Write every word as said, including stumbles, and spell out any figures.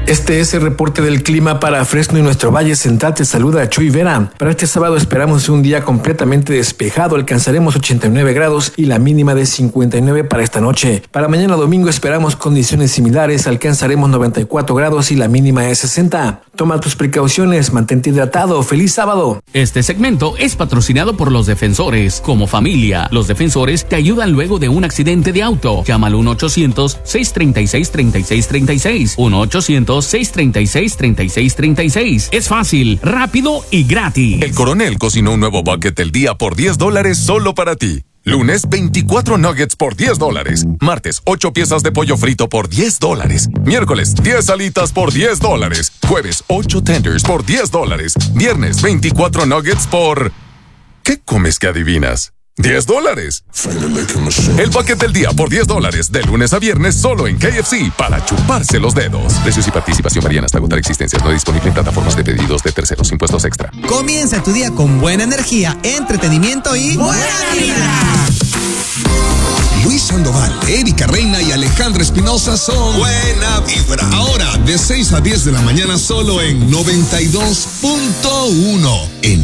Este es el reporte del clima para Fresno y nuestro Valle Central. Te saluda Chuy Vera. Para este sábado esperamos un día completamente despejado. Alcanzaremos ochenta y nueve grados y la mínima de cincuenta y nueve para esta noche. Para mañana domingo esperamos condiciones similares. Alcanzaremos noventa y cuatro grados y la mínima es sesenta. Toma tus precauciones, mantente hidratado. ¡Feliz sábado! Este segmento es patrocinado por Los Defensores. Como familia, Los Defensores te ayudan luego de un accidente de auto. Llama al uno ochocientos, seiscientos treinta y seis, treinta y seis treinta y seis. uno ochocientos, seiscientos treinta y seis, treinta y seis treinta y seis. Es fácil, rápido y gratis. El Coronel cocinó un nuevo bucket del día por diez dólares solo para ti. Lunes, veinticuatro nuggets por diez dólares. Martes, ocho piezas de pollo frito por diez dólares. Miércoles, diez alitas por diez dólares. Jueves, ocho tenders por diez dólares. Viernes, veinticuatro nuggets por... ¿Qué comes que adivinas? diez dólares. El paquete del día por diez dólares. De lunes a viernes solo en K F C para chuparse los dedos. Precios y participación varían hasta agotar existencias. No disponible en plataformas de pedidos de terceros. Impuestos extra. Comienza tu día con buena energía, entretenimiento y buena vibra. Luis Sandoval, Erika Reina y Alejandra Espinosa son Buena Vibra. Ahora, de seis a diez de la mañana solo en noventa y dos punto uno. En